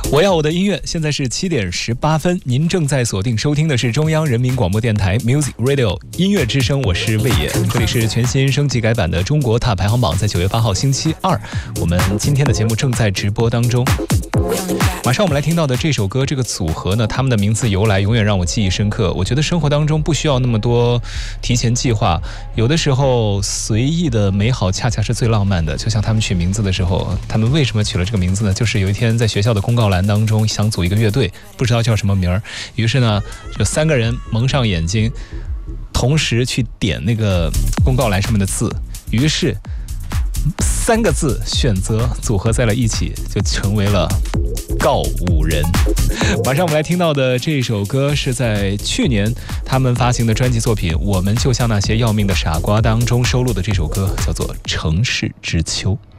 我要我的音乐，现在是7点18分，您正在锁定收听的是中央人民广播电台 Music Radio 音乐之声，我是魏野，这里是全新升级改版的中国踏排行榜，在9月8号星期二，我们今天的节目正在直播当中。马上我们来听到的这首歌，这个组合呢，他们的名字由来永远让我记忆深刻。我觉得生活当中不需要那么多提前计划，有的时候随意的美好恰恰是最浪漫的。就像他们取名字的时候，他们为什么取了这个名字呢？就是有一天在学校的公告栏当中想组一个乐队，不知道叫什么名儿，于是呢，就3个人蒙上眼睛，同时去点那个公告栏上面的字，于是3个字选择组合在了一起，就成为了告五人。马上我们来听到的这首歌是在去年他们发行的专辑作品《我们就像那些要命的傻瓜》当中收录的这首歌，叫做《城市之秋》。